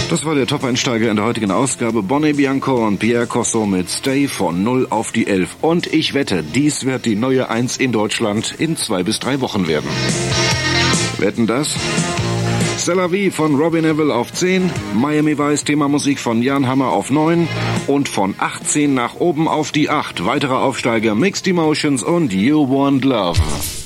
Das war der Top-Einsteiger in der heutigen Ausgabe. Bonnie Bianco und Pierre Corso mit Stay von 0 auf die 11. Und ich wette, dies wird die neue 1 in Deutschland in 2 bis 3 Wochen werden. Wetten das? C'est la vie von Robbie Neville auf 10, Miami Vice Thema Musik von Jan Hammer auf 9 und von 18 nach oben auf die 8. Weitere Aufsteiger Mixed Emotions und You Want Love.